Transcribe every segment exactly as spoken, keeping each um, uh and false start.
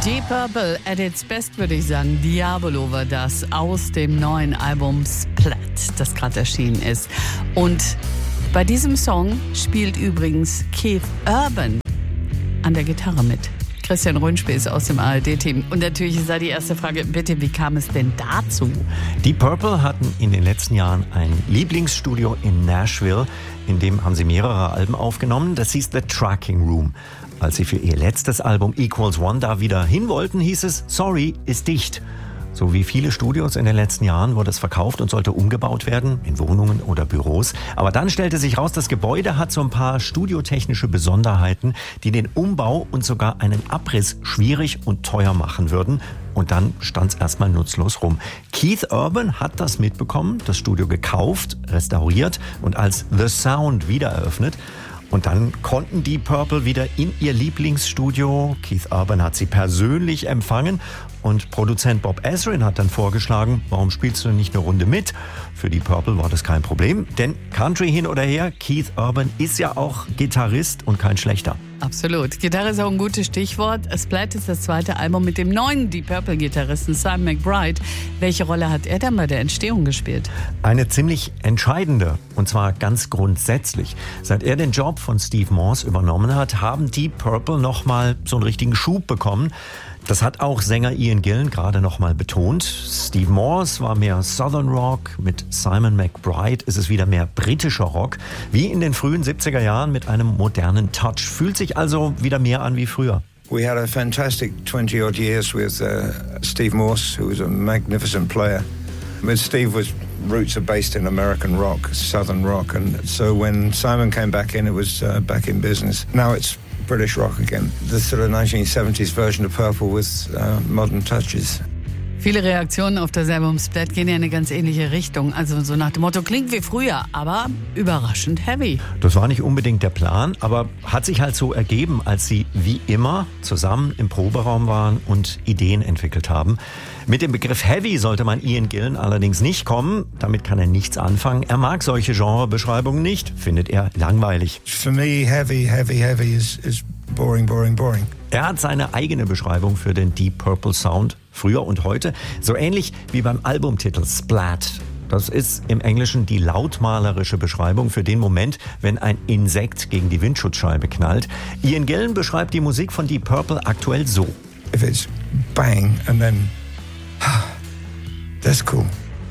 Deep Purple at its best, würde ich sagen. Diabolo war das aus dem neuen Album Splat, das gerade erschienen ist. Und bei diesem Song spielt übrigens Keith Urban an der Gitarre mit. Christian Röhnspieß aus dem A R D-Team. Und natürlich ist da die erste Frage, bitte, wie kam es denn dazu? Deep Purple hatten in den letzten Jahren ein Lieblingsstudio in Nashville. In dem haben sie mehrere Alben aufgenommen. Das hieß The Tracking Room. Als sie für ihr letztes Album Equals One da wieder hin wollten, hieß es, sorry, ist dicht. So wie viele Studios in den letzten Jahren wurde es verkauft und sollte umgebaut werden, in Wohnungen oder Büros. Aber dann stellte sich raus, das Gebäude hat so ein paar studiotechnische Besonderheiten, die den Umbau und sogar einen Abriss schwierig und teuer machen würden. Und dann stand es erstmal nutzlos rum. Keith Urban hat das mitbekommen, das Studio gekauft, restauriert und als The Sound wieder eröffnet. Und dann konnten Deep Purple wieder in ihr Lieblingsstudio. Keith Urban hat sie persönlich empfangen. Und Produzent Bob Ezrin hat dann vorgeschlagen, warum spielst du nicht eine Runde mit? Für Deep Purple war das kein Problem. Denn Country hin oder her, Keith Urban ist ja auch Gitarrist und kein schlechter. Absolut. Gitarre ist auch ein gutes Stichwort. Splat ist das zweite Album mit dem neuen Deep Purple-Gitarristen Simon McBride. Welche Rolle hat er denn bei der Entstehung gespielt? Eine ziemlich entscheidende. Und zwar ganz grundsätzlich. Seit er den Job von Steve Morse übernommen hat, haben Deep Purple nochmal so einen richtigen Schub bekommen. Das hat auch Sänger Ian Gillan gerade nochmal betont. Steve Morse war mehr Southern Rock, mit Simon McBride ist es wieder mehr britischer Rock, wie in den frühen siebziger Jahren mit einem modernen Touch. Fühlt sich also wieder mehr an wie früher. We had a fantastic twenty odd years with uh, Steve Morse, who was a magnificent player. But Steve was roots are based in American rock, Southern rock, and so when Simon came back in, it was uh, back in business. Now it's British rock again. The sort of nineteen seventies version of Purple with uh, modern touches. Viele Reaktionen auf das Album Splat gehen ja in eine ganz ähnliche Richtung. Also so nach dem Motto, klingt wie früher, aber überraschend heavy. Das war nicht unbedingt der Plan, aber hat sich halt so ergeben, als sie wie immer zusammen im Proberaum waren und Ideen entwickelt haben. Mit dem Begriff Heavy sollte man Ian Gillan allerdings nicht kommen. Damit kann er nichts anfangen. Er mag solche Genrebeschreibungen nicht, findet er langweilig. For me, heavy, heavy, heavy is, is boring, boring, boring. Er hat seine eigene Beschreibung für den Deep Purple Sound, früher und heute, so ähnlich wie beim Albumtitel Splat. Das ist im Englischen die lautmalerische Beschreibung für den Moment, wenn ein Insekt gegen die Windschutzscheibe knallt. Ian Gillan beschreibt die Musik von Deep Purple aktuell so. If it's bang and then, that's cool.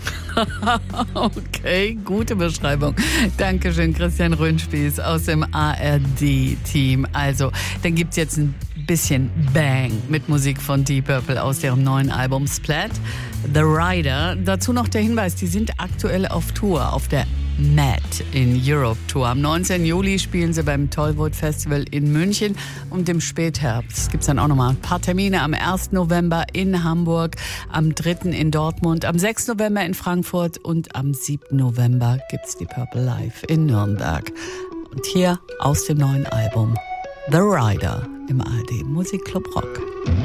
Okay, gute Beschreibung. Dankeschön, Christian Röhnspieß aus dem A R D-Team. Also, dann gibt's jetzt ein bisschen Bang mit Musik von Deep Purple aus deren neuen Album Splat, The Rider. Dazu noch der Hinweis, die sind aktuell auf Tour, auf der Mad in Europe Tour. Am neunzehnten Juli spielen sie beim Tollwood Festival in München und im Spätherbst gibt es dann auch nochmal ein paar Termine. Am ersten November in Hamburg, am dritten in Dortmund, am sechsten November in Frankfurt und am siebten November gibt es die Purple Live in Nürnberg. Und hier aus dem neuen Album The Rider im A R D Musikclub Rock.